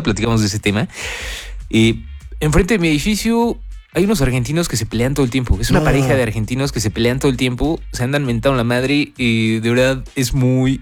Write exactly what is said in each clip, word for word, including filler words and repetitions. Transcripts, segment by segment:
platicamos de ese tema. Y enfrente de mi edificio hay unos argentinos que se pelean todo el tiempo. Es una No. pareja de argentinos que se pelean todo el tiempo, se andan mentando la madre y de verdad es muy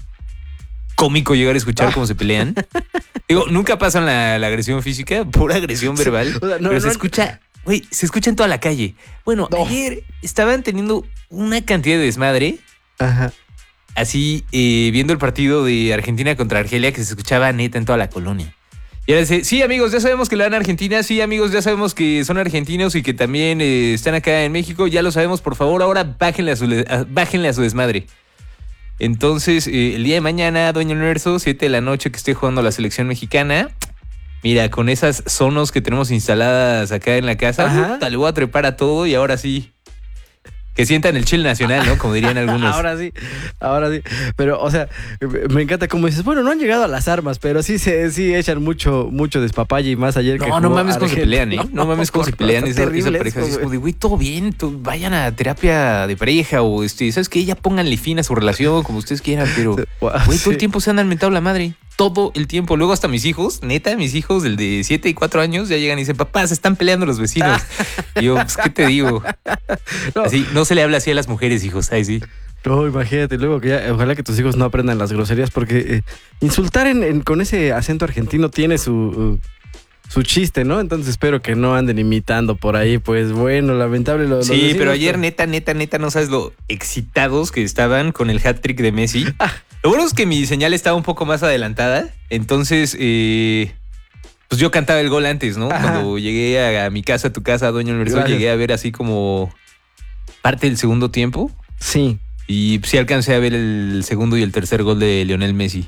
cómico llegar a escuchar cómo se pelean. Digo, nunca pasan la, la agresión física, pura agresión verbal, O sea, no, pero no, se escucha, güey, se escucha en toda la calle. Bueno, No. ayer estaban teniendo una cantidad de desmadre, Ajá. así eh, viendo el partido de Argentina contra Argelia, que se escuchaba neta en toda la colonia. Y ahora dice, sí amigos, ya sabemos que le dan a Argentina, sí amigos, ya sabemos que son argentinos y que también eh, están acá en México, ya lo sabemos, por favor, ahora bájenle a su, a, bájenle a su desmadre. Entonces, eh, el día de mañana, Doña Universo, siete de la noche que esté jugando la selección mexicana, mira, con esas sonos que tenemos instaladas acá en la casa, Ajá. puta, le voy a trepar a todo y ahora sí, que sientan el chill nacional, ¿no? Como dirían algunos. Ahora sí, ahora sí. Pero, o sea, me encanta como dices, bueno, no han llegado a las armas, pero sí se sí echan mucho, mucho despapalle y más ayer que No, no jugó mames cómo se Argentina. pelean, ¿eh? No, mames cómo se pelean esa, terrible esa pareja. eso, Así es como güey. de, güey, todo bien, tú- vayan a terapia de pareja o, este, ¿sabes qué? Ya pónganle fin a su relación como ustedes quieran, pero, Guau, güey, todo sí. el tiempo se han mentado la madre. Todo el tiempo. Luego hasta mis hijos, neta, mis hijos, el de siete y cuatro años, ya llegan y dicen, papá, se están peleando los vecinos. Y yo, pues, ¿qué te digo? No. Así, no se le habla así a las mujeres, hijos. Ay, sí. No, imagínate, luego que ya, ojalá que tus hijos no aprendan las groserías, porque eh, insultar en, en- con ese acento argentino tiene su, uh, su chiste, ¿no? Entonces espero que no anden imitando por ahí, pues bueno, lamentable lo, los Sí, vecinos, pero ayer neta, neta, neta, no sabes lo excitados que estaban con el hat-trick de Messi. Lo bueno es que mi señal estaba un poco más adelantada, entonces eh, pues yo cantaba el gol antes, ¿no? Ajá. Cuando llegué a, a mi casa, a tu casa, Doña Universal, Gracias. llegué a ver así como parte del segundo tiempo Sí. y sí alcancé a ver el segundo y el tercer gol de Lionel Messi.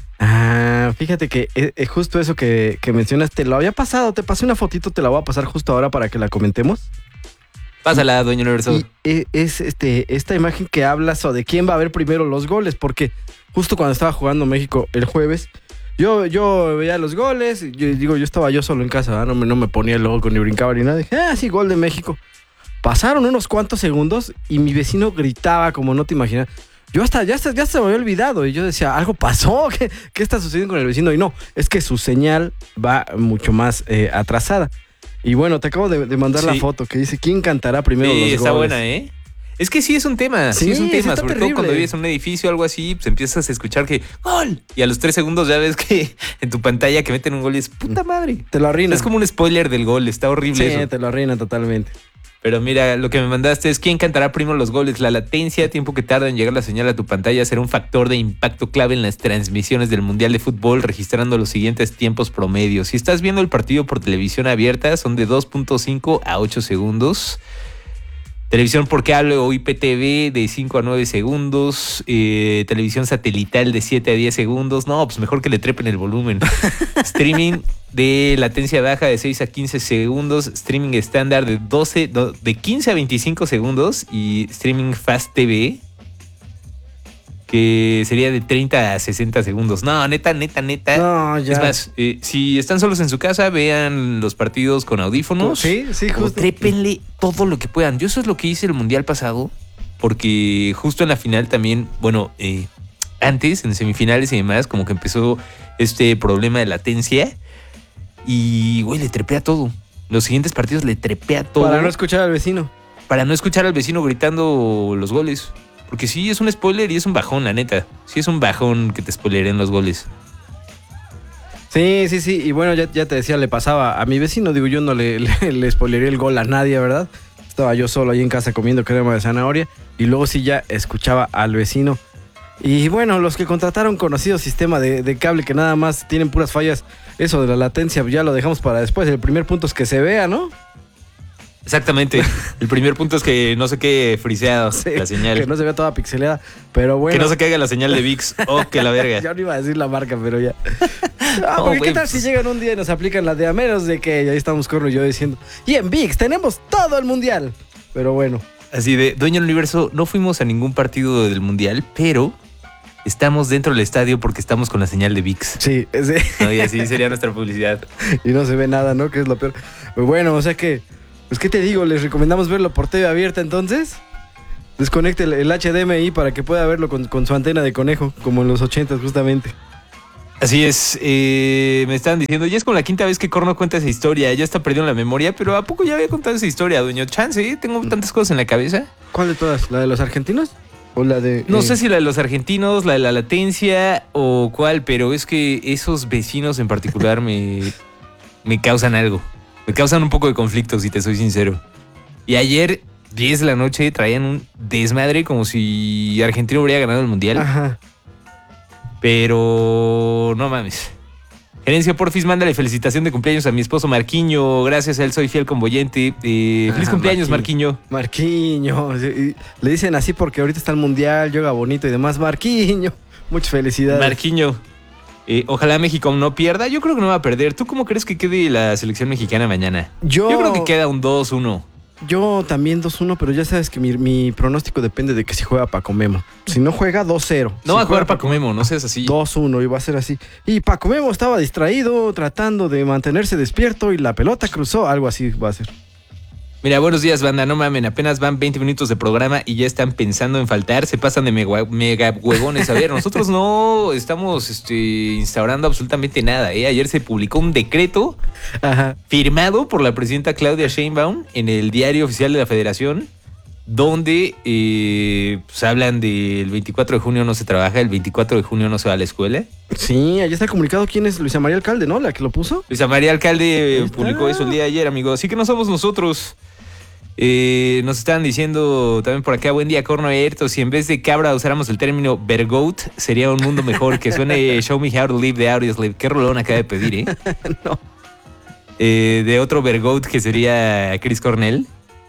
Ah, fíjate que eh, eh, justo eso que, que mencionaste, lo había pasado, te pasé una fotito, te la voy a pasar justo ahora para que la comentemos. Pásala, Doña Universal. Y eh, es este, esta imagen que habla sobre quién va a ver primero los goles, porque justo cuando estaba jugando México el jueves, yo, yo veía los goles, y yo digo, yo estaba yo solo en casa, ¿verdad? no me, no me ponía el loco ni brincaba ni nada, dije, ah, sí, gol de México. Pasaron unos cuantos segundos y mi vecino gritaba como no te imaginas. Yo hasta, ya, hasta, ya se me había olvidado y yo decía, algo pasó, ¿qué, qué está sucediendo con el vecino? Y no, es que su señal va mucho más eh, atrasada. Y bueno, te acabo de, de mandar Sí. la foto que dice, ¿quién cantará primero Sí, los está goles? buena, ¿eh? Es que sí es un tema, sí, Sí, es un sí tema, está sobre terrible. todo cuando vives en un edificio o algo así, pues empiezas a escuchar que ¡gol! Y a los tres segundos ya ves que en tu pantalla que meten un gol y es ¡puta madre! Te lo arruinan. Es como un spoiler del gol, está horrible Sí, eso. te lo arruinan totalmente. Pero mira, lo que me mandaste es quién cantará primero los goles. La latencia, tiempo que tarda en llegar la señal a tu pantalla, será un factor de impacto clave en las transmisiones del Mundial de Fútbol, registrando los siguientes tiempos promedios. Si estás viendo el partido por televisión abierta, son de dos punto cinco a ocho segundos. Televisión por cable o I P T V de cinco a nueve segundos. Eh, televisión satelital de siete a diez segundos. No, pues mejor que le trepen el volumen. Streaming de latencia baja de seis a quince segundos. Streaming estándar de doce, no, de quince a veinticinco segundos. Y streaming Fast T V que sería de treinta a sesenta segundos. No, neta, neta, neta. No, ya. Es más, eh, si están solos en su casa, vean los partidos con audífonos. Sí, sí, O justo. trépenle todo lo que puedan. Yo eso es lo que hice el mundial pasado, porque justo en la final también, bueno, eh, antes, en semifinales y demás, como que empezó este problema de latencia y, güey, le trepé a todo. Los siguientes partidos le trepé a todo Para no escuchar al vecino. para no escuchar al vecino gritando los goles. Porque sí, es un spoiler y es un bajón, la neta. Sí es un bajón que te spoileren los goles. Sí, sí, sí. Y bueno, ya, ya te decía, le pasaba a mi vecino. Digo, yo no le, le, le spoileré el gol a nadie, ¿verdad? Estaba yo solo ahí en casa comiendo crema de zanahoria. Y luego sí ya escuchaba al vecino. Y bueno, los que contrataron conocido sistema de, de cable que nada más tienen puras fallas, eso de la latencia, ya lo dejamos para después. El primer punto es que se vea, ¿no? Exactamente. El primer punto es que no se quede friseado Sí, la señal. Que no se vea toda pixeleada. Pero bueno. Que no se caiga la señal de V I X. Oh, que la verga. Ya no iba a decir la marca, pero ya. Ah, No, porque güey, ¿qué tal pues- si llegan un día y nos aplican la de a menos de que y ahí estamos Corno y yo diciendo, y en V I X tenemos todo el mundial? Pero bueno. Así de, Dueño del Universo, no fuimos a ningún partido del Mundial, pero estamos dentro del estadio porque estamos con la señal de V I X. Sí, sí. ¿No? Y así sería nuestra publicidad. Y no se ve nada, ¿no? Que es lo peor. Pues bueno, o sea que, pues qué te digo, les recomendamos verlo por T V abierta entonces. Desconecte el, el H D M I para que pueda verlo con, con su antena de conejo, como en los ochentas justamente. Así es, eh, me estaban diciendo, ya es como la quinta vez que Corno cuenta esa historia, ya está perdiendo la memoria, pero ¿a poco ya había contado esa historia, dueño? Chance, ¿eh? Tengo tantas cosas en la cabeza. ¿Cuál de todas? ¿La de los argentinos? ¿O la de...? No eh... sé si la de los argentinos, la de la latencia o cuál, pero es que esos vecinos en particular me, me causan algo. Me causan un poco de conflicto, si te soy sincero. Y ayer, diez de la noche, traían un desmadre como si Argentina hubiera ganado el Mundial. Ajá. Pero no mames. Gerencia, porfis, mándale felicitación de cumpleaños a mi esposo Marquiño. Gracias a él soy fiel convoyente. Eh, feliz Ah, cumpleaños, Marquiño. Marquiño. Le dicen así porque ahorita está el Mundial, yoga bonito y demás. Marquiño. Muchas felicidades. Marquiño. Eh, ojalá México no pierda. Yo creo que no va a perder. ¿Tú cómo crees que quede la selección mexicana mañana? Yo, Yo creo que queda un dos uno. Yo también dos uno, pero ya sabes que mi, mi pronóstico depende de que si juega Paco Memo. Si no juega, dos cero. No si va a jugar juega Paco Memo, no seas así. dos uno y va a ser así. Y Paco Memo estaba distraído, tratando de mantenerse despierto y la pelota cruzó. Algo así va a ser. Mira, buenos días, banda. No mamen, apenas van veinte minutos de programa y ya están pensando en faltar. Se pasan de mega, mega huevones. A ver, nosotros no estamos este, instaurando absolutamente nada. ¿eh? Ayer se publicó un decreto Ajá. firmado por la presidenta Claudia Sheinbaum en el Diario Oficial de la Federación, donde eh, pues, hablan del veinticuatro de junio no se trabaja, el veinticuatro de junio no se va a la escuela. Sí, allá está comunicado quién es Luisa María Alcalde, ¿no? La que lo puso. Luisa María Alcalde publicó eso el día de ayer, amigo. Así que no somos nosotros. Eh, nos estaban diciendo también por acá, buen día, Corno Erto. Si en vez de cabra usáramos el término vergoat, sería un mundo mejor. Que suene Show Me How to Live the Audioslave. Qué rolón acaba de pedir, ¿eh? No. Eh, de otro vergoat que sería Chris Cornell.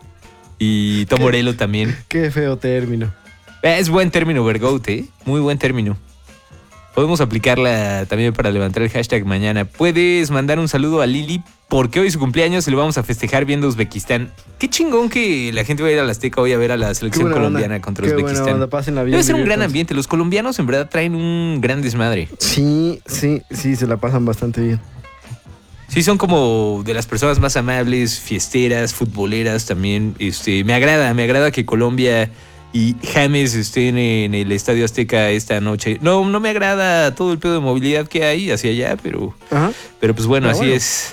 Y Tom Morello también. Qué feo término. Es buen término, vergoat, ¿eh? Muy buen término. Podemos aplicarla también para levantar el hashtag mañana. Puedes mandar un saludo a Lili porque hoy es su cumpleaños y lo vamos a festejar viendo Uzbekistán. Qué chingón que la gente va a ir a la Azteca hoy a ver a la selección colombiana onda. contra Qué Uzbekistán. Buena onda. Pásenla bien, Debe ser un gran diviértanse. ambiente. Los colombianos en verdad traen un gran desmadre. Sí, sí, sí, se la pasan bastante bien. Sí, son como de las personas más amables, fiesteras, futboleras también. Este, me agrada, me agrada que Colombia y James estén en el Estadio Azteca esta noche. No, no me agrada todo el pedo de movilidad que hay hacia allá, pero, Ajá. pero pues bueno, Pero así bueno. es.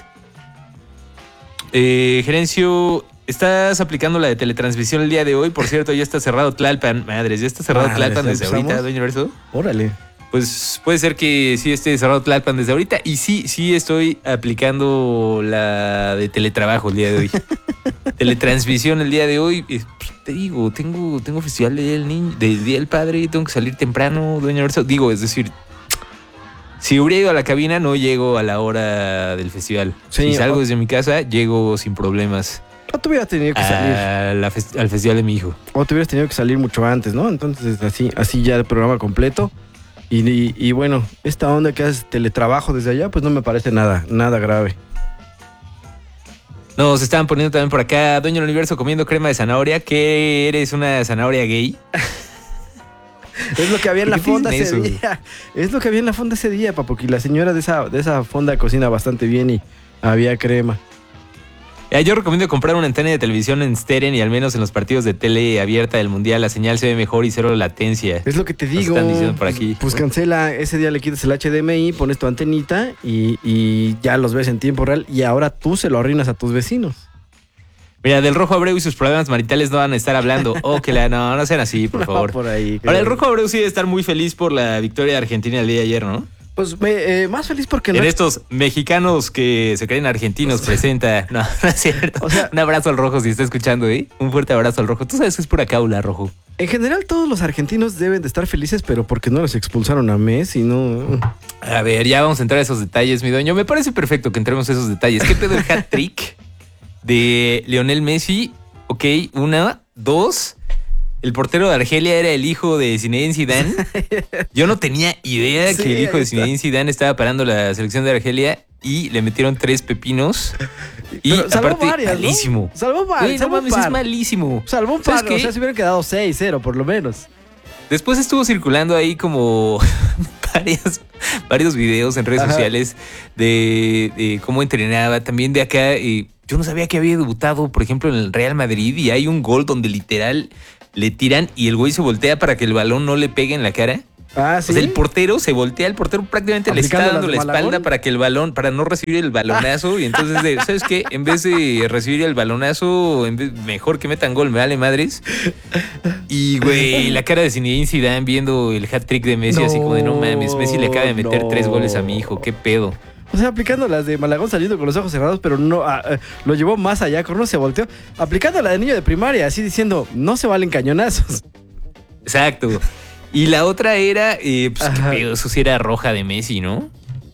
Eh, Gerencio, ¿estás aplicando la de teletransmisión el día de hoy? Por cierto, ya está cerrado Tlalpan. Madres, ya está cerrado Madres, Tlalpan ¿ya desde empezamos? ahorita, Doña Universo. Órale. Pues puede ser que sí esté cerrado Tlalpan desde ahorita. Y sí, sí estoy aplicando la de teletrabajo el día de hoy. Teletransmisión el día de hoy. Eh, pues, te digo, tengo, tengo festival del, niño, del Día del Padre, tengo que salir temprano, Doña Universo. Digo, es decir, si hubiera ido a la cabina, no llego a la hora del festival. Sí, si salgo o- desde mi casa, llego sin problemas O te hubieras tenido que salir. a la fest- al festival de mi hijo. O te hubieras tenido que salir mucho antes, ¿no? Entonces, así, así ya el programa completo. Y, y, y bueno, esta onda que haces teletrabajo desde allá, pues no me parece nada, nada grave. Nos estaban poniendo también por acá, Doña del Universo comiendo crema de zanahoria. ¿Qué eres una zanahoria gay? Es lo que había en la ¿Por qué fonda dicen ese eso? día. Es lo que había en la fonda ese día, papo. Que la señora de esa, de esa fonda cocina bastante bien y había crema. Eh, Yo recomiendo comprar una antena de televisión en Steren y al menos en los partidos de tele abierta del Mundial la señal se ve mejor y cero latencia. Es lo que te Nos digo. están diciendo por Pues- aquí. Pues, cancela, ese día le quitas el H D M I, pones tu antenita y, y ya los ves en tiempo real. Y ahora tú se lo arruinas a tus vecinos. Mira, del Rojo Abreu y sus problemas maritales no van a estar hablando. Oh, que la, no, no sean así, por No, favor. por ahí. Ahora, el Rojo Abreu sí debe estar muy feliz por la victoria de Argentina el día de ayer, ¿no? Pues me- eh, más feliz porque no. En estos mexicanos que se creen argentinos presenta. No, no es cierto. O sea- un abrazo al Rojo si está escuchando, ¿eh? Un fuerte abrazo al Rojo. Tú sabes que es pura caula, Rojo. En general, todos los argentinos deben de estar felices, pero porque no los expulsaron a Messi, no. A ver, ya vamos a entrar a esos detalles, mi dueño. Me parece perfecto que entremos a esos detalles. ¿Qué pedo el hat trick de Lionel Messi? Ok, una, dos. El portero de Argelia era el hijo de Zinedine Zidane. Yo no tenía idea Sí, que el hijo ahí de está. Zinedine Zidane estaba parando la selección de Argelia y le metieron tres pepinos. Y Pero salvó aparte, varias, ¿no? malísimo. Salvó Güey, varias. no salvó un mames, es par. malísimo. Salvó un ¿Sabes par. O qué? sea, se hubieran quedado seis cero por lo menos. Después estuvo circulando ahí como varios, varios videos en redes Ajá. sociales de, de cómo entrenaba. También de acá, eh, yo no sabía que había debutado, por ejemplo, en el Real Madrid y hay un gol donde literal le tiran y el güey se voltea para que el balón no le pegue en la cara. Ah, sí. O sea, el portero se voltea, el portero prácticamente le está dando la espalda para que el balón, para no recibir el balonazo. Y entonces, de, ¿sabes qué? En vez de recibir el balonazo, en vez, mejor que metan gol, me vale madres. Y, güey, la cara de Zinedine Zidane viendo el hat-trick de Messi, no, así como de no mames, Messi le acaba de meter no. tres goles a mi hijo, qué pedo. O sea, aplicando las de Malagón saliendo con los ojos cerrados, pero no ah, eh, lo llevó más allá, Corno se volteó. Aplicando la de niño de primaria, así diciendo, no se valen cañonazos. Exacto. Y la otra era, eh, pues, qué pedo, eso sí era roja de Messi, ¿no?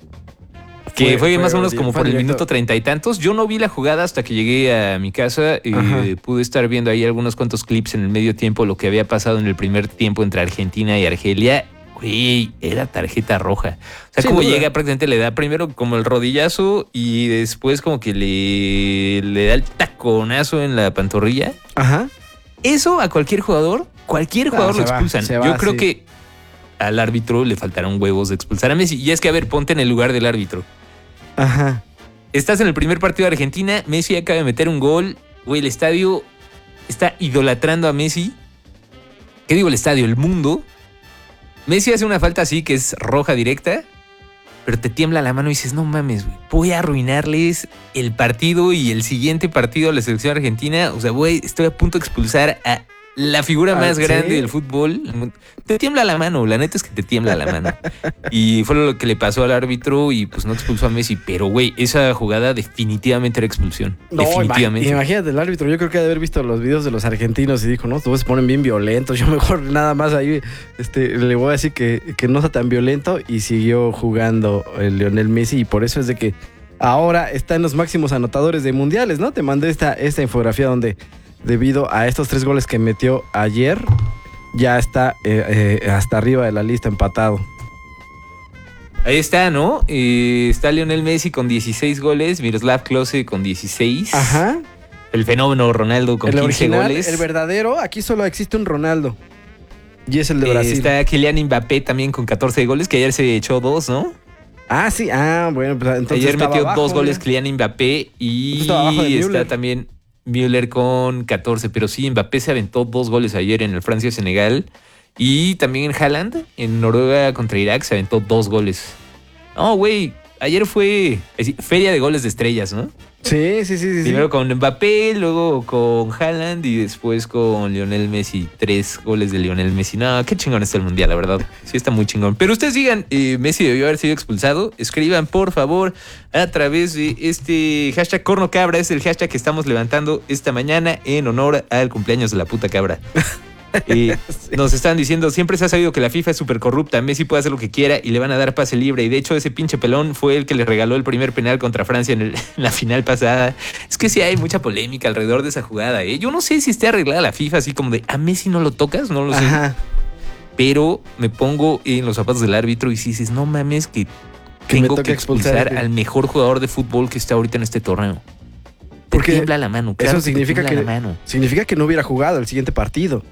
Que fue, fue, fue más o menos como por el minuto treinta y tantos. Yo no vi la jugada hasta que llegué a mi casa. Eh, pude estar viendo ahí algunos cuantos clips en el medio tiempo, lo que había pasado en el primer tiempo entre Argentina y Argelia. Güey, era tarjeta roja. O sea, sí, como duda. Llega, prácticamente le da primero como el rodillazo y después como que le, le da el taconazo en la pantorrilla. Ajá. Eso a cualquier jugador, cualquier jugador no, lo expulsan. Va, Yo va, creo sí. que al árbitro le faltaron huevos de expulsar a Messi. Y es que, a ver, ponte en el lugar del árbitro. Ajá. Estás en el primer partido de Argentina, Messi acaba de meter un gol. Güey, el estadio está idolatrando a Messi. ¿Qué digo el estadio? El mundo. Messi hace una falta así que es roja directa, pero te tiembla la mano y dices, no mames, güey, voy a arruinarles el partido y el siguiente partido a la selección argentina. O sea, güey, estoy a punto de expulsar a la figura más ¿sí? grande del fútbol. Te tiembla la mano, la neta es que te tiembla la mano. Y fue lo que le pasó al árbitro y pues no expulsó a Messi. Pero, güey, esa jugada definitivamente era expulsión. No, definitivamente. Imagínate el árbitro, yo creo que ha de haber visto los videos de los argentinos y dijo, no, todos se ponen bien violentos. Yo mejor nada más ahí este, le voy a decir que, que no sea tan violento. Y siguió jugando el Lionel Messi y por eso es de que ahora está en los máximos anotadores de mundiales, ¿no? Te mandé esta, esta infografía donde debido a estos tres goles que metió ayer, ya está eh, eh, hasta arriba de la lista empatado. Ahí está, ¿no? Eh, está Lionel Messi con dieciséis goles, Miroslav Klose con dieciséis. Ajá. El fenómeno Ronaldo con el quince original, goles. El verdadero, aquí solo existe un Ronaldo. Y es el de Brasil. Eh, está Kylian Mbappé también con catorce goles, que ayer se echó dos, ¿no? Ah, sí. Ah, bueno, pues entonces ayer metió abajo, dos goles Kylian Mbappé y está también Müller con catorce, pero sí, Mbappé se aventó dos goles ayer en el Francia-Senegal y también en Haaland, en Noruega contra Irak, se aventó dos goles. No, güey, ayer fue feria de goles de estrellas, ¿no? Sí, sí, sí. sí Primero sí. con Mbappé, luego con Haaland y después con Lionel Messi. Tres goles de Lionel Messi. No, qué chingón está el Mundial, la verdad. Sí está muy chingón. Pero ustedes digan, eh, Messi debió haber sido expulsado. Escriban, por favor, a través de este hashtag Corno Cabra. Es el hashtag que estamos levantando esta mañana en honor al cumpleaños de la puta cabra. Eh, sí. Nos están diciendo, siempre se ha sabido que la FIFA es súper corrupta, Messi puede hacer lo que quiera y le van a dar pase libre, y de hecho ese pinche pelón fue el que le regaló el primer penal contra Francia en, el, en la final pasada. Es que sí hay mucha polémica alrededor de esa jugada, ¿eh? Yo no sé si esté arreglada la FIFA así como de, a Messi no lo tocas, no lo sé. Ajá. Pero me pongo en los zapatos del árbitro y si dices, no mames que, que tengo que expulsar, expulsar al mejor jugador de fútbol que está ahorita en este torneo. Porque te tiembla la mano, claro. Eso significa que, mano. significa que no hubiera jugado el siguiente partido.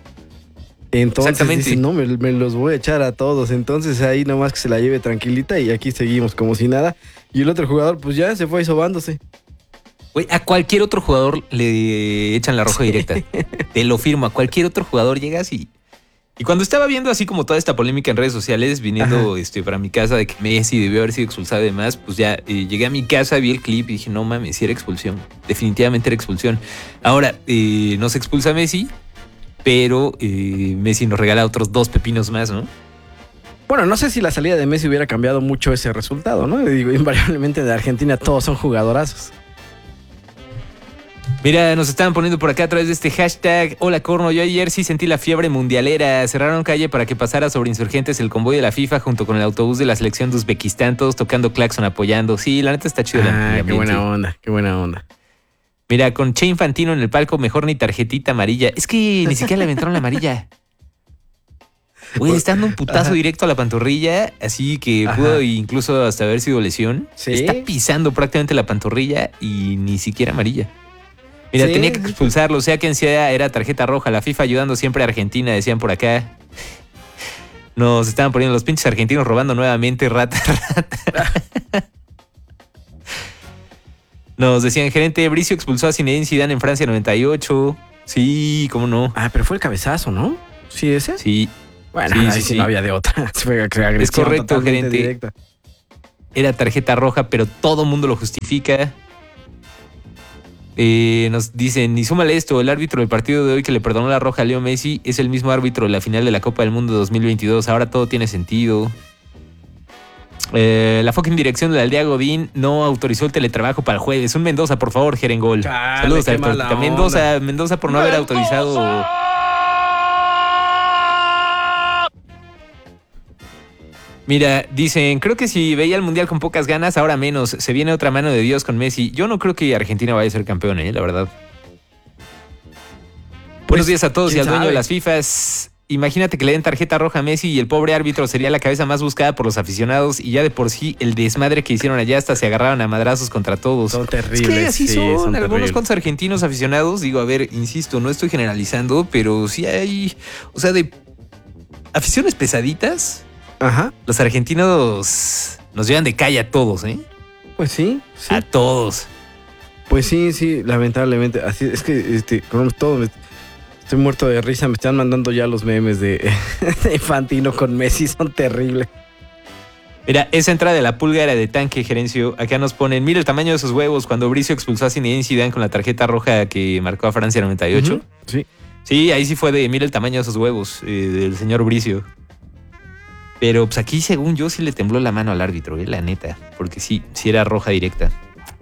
Entonces dicen, no, me, me los voy a echar a todos. Entonces ahí nomás que se la lleve tranquilita y aquí seguimos como si nada. Y el otro jugador pues ya se fue sobándose. Güey, a cualquier otro jugador le echan la roja directa. Te lo firmo, a cualquier otro jugador llegas y... Y cuando estaba viendo así como toda esta polémica en redes sociales, viniendo este, para mi casa de que Messi debió haber sido expulsado y demás, pues ya eh, llegué a mi casa, vi el clip y dije, no mames, sí era expulsión. Definitivamente era expulsión. Ahora, eh, no se expulsa a Messi, pero eh, Messi nos regala otros dos pepinos más, ¿no? Bueno, no sé si la salida de Messi hubiera cambiado mucho ese resultado, ¿no? Digo, invariablemente de Argentina todos son jugadorazos. Mira, nos estaban poniendo por acá a través de este hashtag. Hola, Corno, yo ayer sí sentí la fiebre mundialera. Cerraron calle para que pasara sobre insurgentes el convoy de la FIFA junto con el autobús de la selección de Uzbekistán, todos tocando claxon, apoyando. Sí, la neta está chido. Ah, qué buena onda, qué buena onda. Mira, con Che Infantino en el palco, mejor ni tarjetita amarilla. Es que ni siquiera le aventaron la amarilla. Güey, está dando un putazo Ajá. directo a la pantorrilla, así que Ajá. pudo incluso hasta haber sido lesión. ¿Sí? Está pisando prácticamente la pantorrilla y ni siquiera amarilla. Mira, ¿sí? Tenía que expulsarlo, sea quien sea, era tarjeta roja. La FIFA ayudando siempre a Argentina, decían por acá. Nos estaban poniendo los pinches argentinos robando nuevamente, rata, rata. Nos decían, gerente Bricio expulsó a Zinedine Zidane en Francia noventa y ocho. Sí, cómo no. Ah, pero fue el cabezazo, ¿no? ¿Sí ese? Sí. Bueno, Sí, ahí sí, sí sí. no había de otra. Fue agresión Es correcto, totalmente gerente. directa. Era tarjeta roja, pero todo mundo lo justifica. Eh, nos dicen, y súmale esto, el árbitro del partido de hoy que le perdonó la roja a Leo Messi es el mismo árbitro de la final de la Copa del Mundo dos mil veintidós. Ahora todo tiene sentido. Eh, la fucking dirección de la aldea Godín no autorizó el teletrabajo para el jueves. Un Mendoza, por favor, Jerengol. Chale, Saludos qué a mala Mendoza, onda. Mendoza por no haber autorizado. Mira, dicen, creo que si veía el Mundial con pocas ganas, ahora menos. Se viene otra mano de Dios con Messi. Yo no creo que Argentina vaya a ser campeón, eh, la verdad. Buenos días a todos y ¿quién al dueño sabe? de las FIFAs. Imagínate que le den tarjeta roja a Messi y el pobre árbitro sería la cabeza más buscada por los aficionados y ya de por sí el desmadre que hicieron allá hasta se agarraron a madrazos contra todos. Son terribles. Es que así sí, son, son algunos terribles. cuantos argentinos aficionados. Digo, a ver, insisto, no estoy generalizando, pero sí hay, o sea, de aficiones pesaditas, Ajá. los argentinos nos llevan de calle a todos, ¿eh? Pues sí, sí. A todos. Pues sí, sí, lamentablemente. Así es que este, con todo me- estoy muerto de risa. Me están mandando ya los memes de, de Infantino con Messi, son terribles. Mira, esa entrada de la pulga era de tanque, Gerencio. Acá nos ponen, mira el tamaño de esos huevos cuando Bricio expulsó a Zinedine Zidane con la tarjeta roja que marcó a Francia noventa y ocho. Ujú, sí. Sí, ahí sí fue de, mira el tamaño de esos huevos, eh, del señor Bricio. Pero pues aquí, según yo, sí le tembló la mano al árbitro, eh, la neta. Porque sí, sí era roja directa.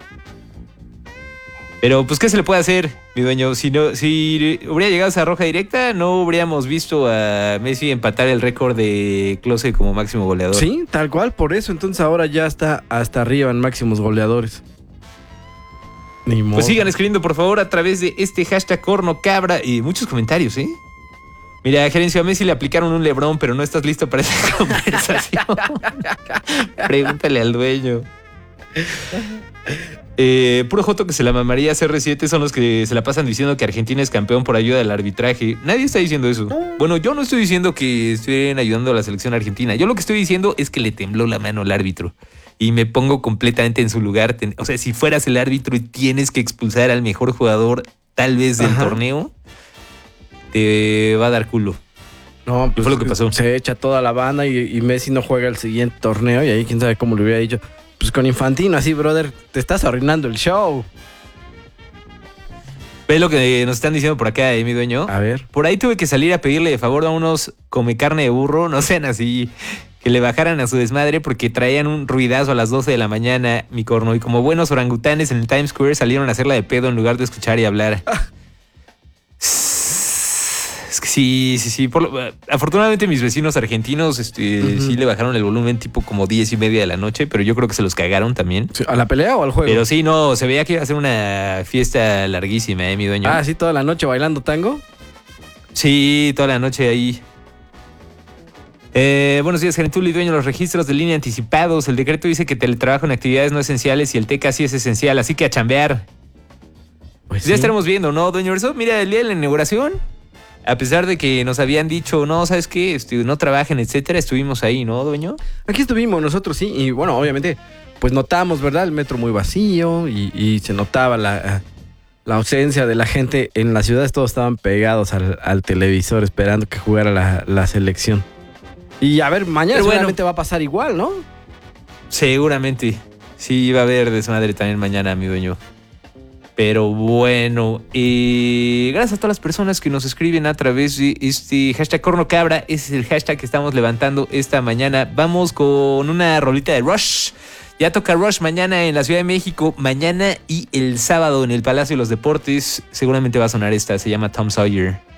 Pero pues, ¿qué se le puede hacer, mi dueño? Si no, si hubiera llegado esa roja directa, no habríamos visto a Messi empatar el récord de Klose como máximo goleador. Sí, tal cual, por eso. Entonces ahora ya está hasta arriba en máximos goleadores. Ni modo. Pues sigan escribiendo, por favor, a través de este hashtag cornocabra y muchos comentarios, ¿eh? Mira, Gerencio, a Messi le aplicaron un Lebrón, pero no estás listo para esa conversación. Pregúntale al dueño. Eh, puro joto que se la mamaría C R siete son los que se la pasan diciendo que Argentina es campeón por ayuda del arbitraje. Nadie está diciendo eso. Bueno, yo no estoy diciendo que estén ayudando a la selección argentina. Yo lo que estoy diciendo es que le tembló la mano al árbitro. Y me pongo completamente en su lugar. O sea, si fueras el árbitro y tienes que expulsar al mejor jugador, tal vez del Ajá. torneo, te va a dar culo. No, pues fue lo que pasó. Se echa toda la banda y, y Messi no juega el siguiente torneo. Y ahí quién sabe cómo le hubiera dicho. Pues con Infantino, así, brother, te estás arruinando el show. ¿Ves lo que nos están diciendo por acá, eh, mi dueño? A ver. Por ahí tuve que salir a pedirle de favor a unos come carne de burro, no sean así, que le bajaran a su desmadre porque traían un ruidazo a las doce de la mañana, mi corno, y como buenos orangutanes en el Times Square salieron a hacerla de pedo en lugar de escuchar y hablar. Es que sí, sí, sí. Por lo- afortunadamente mis vecinos argentinos este, Ujú. sí le bajaron el volumen tipo como diez y media de la noche, pero yo creo que se los cagaron también. ¿A la pelea o al juego? Pero sí, no, se veía que iba a ser una fiesta larguísima, ¿eh, mi dueño? Ah, sí, toda la noche bailando tango. Sí, toda la noche ahí. Eh, buenos días, Gerentuli, dueño de los registros de línea anticipados. El decreto dice que teletrabajo en actividades no esenciales y el T E C A sí es esencial, así que a chambear. Pues Ya estaremos viendo, ¿no, dueño? Eso, mira, el día de la inauguración, a pesar de que nos habían dicho, no, ¿sabes qué? Este, no trabajen, etcétera, estuvimos ahí, ¿no, dueño? Aquí estuvimos nosotros, sí, y bueno, obviamente, pues notamos, ¿verdad? El metro muy vacío y, y se notaba la, la ausencia de la gente en las ciudades. Todos estaban pegados al, al televisor esperando que jugara la, la selección. Y a ver, mañana Pero bueno. seguramente va a pasar igual, ¿no? Seguramente. Sí, va a haber desmadre también mañana, mi dueño. Pero bueno, eh, gracias a todas las personas que nos escriben a través de este hashtag cornocabra. Ese es el hashtag que estamos levantando esta mañana. Vamos con una rolita de Rush. Ya toca Rush mañana en la Ciudad de México. Mañana y el sábado en el Palacio de los Deportes. Seguramente va a sonar esta. Se llama Tom Sawyer.